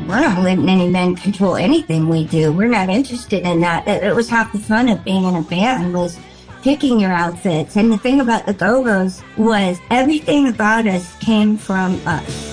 we're not letting any men control anything we do. We're not interested in that. It was half the fun of being in a band was picking your outfits. And the thing about the Go-Go's was everything about us came from us.